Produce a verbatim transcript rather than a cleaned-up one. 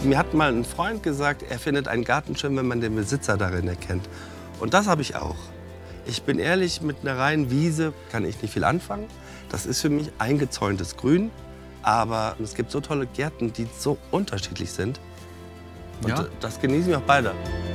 Mir hat mal ein Freund gesagt, er findet einen Garten schön, wenn man den Besitzer darin erkennt. Und das habe ich auch. Ich bin ehrlich, mit einer reinen Wiese kann ich nicht viel anfangen. Das ist für mich eingezäuntes Grün. Aber es gibt so tolle Gärten, die so unterschiedlich sind. Und Ja. das genießen wir auch beide.